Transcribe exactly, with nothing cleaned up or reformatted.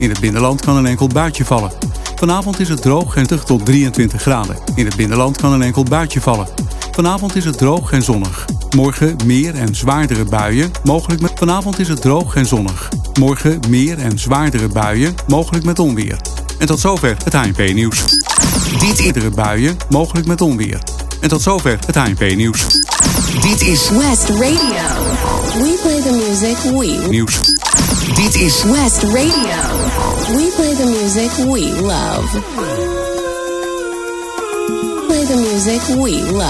In het binnenland kan een enkel buitje vallen. Vanavond is het droog en twintig tot drieëntwintig graden. In het binnenland kan een enkel buitje vallen. Vanavond is het droog en zonnig. Morgen meer en zwaardere buien, mogelijk met... Vanavond is het droog en zonnig. Morgen meer en zwaardere buien, mogelijk met onweer. En tot zover het H N P-nieuws. Dit eerdere buien, mogelijk met onweer. En tot zover het H N P-nieuws. Dit is West Radio. We play the music we... Nieuws. Dit is West Radio. We play the music we love. Play the music we love.